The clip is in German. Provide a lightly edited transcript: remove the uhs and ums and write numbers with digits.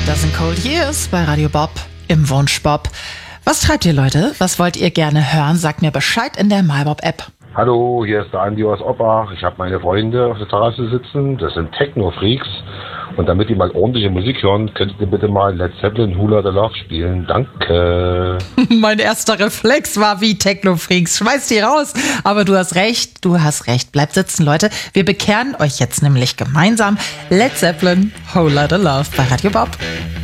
Das sind Cold Years bei Radio Bob im Wunsch Bob. Was treibt ihr, Leute? Was wollt ihr gerne hören? Sagt mir Bescheid in der MyBob-App. Hallo, hier ist der Andi aus Oppach. Ich habe meine Freunde auf der Terrasse sitzen. Das sind Techno-Freaks. Und damit die mal ordentliche Musik hören, könntet ihr bitte mal Led Zeppelin Who Let the Love spielen. Danke. Mein erster Reflex war wie Techno-Freaks. Schmeiß die raus. Aber du hast recht. Bleibt sitzen, Leute. Wir bekehren euch jetzt nämlich gemeinsam Led Zeppelin Who Let the Love bei Radio Bob.